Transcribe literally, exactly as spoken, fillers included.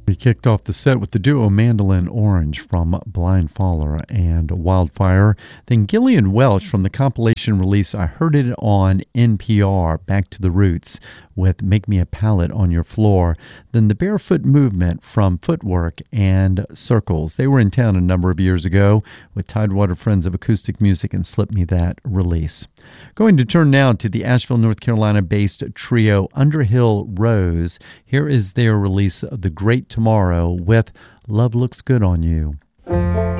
We kicked off the set with the duo Mandolin Orange from Blind Faller and Wildfire. Then Gillian Welch from the compilation release I Heard It on N P R, Back to the Roots, with Make Me a Pallet on Your Floor. Then the Barefoot Movement from Footwork and Circles. They were in town a number of years ago with Tidewater Friends of Acoustic Music and Slip Me That release. Going to turn now to the Asheville, North Carolina-based trio Underhill Rose. Here is their release of The Great Tomorrow with Love Looks Good on You.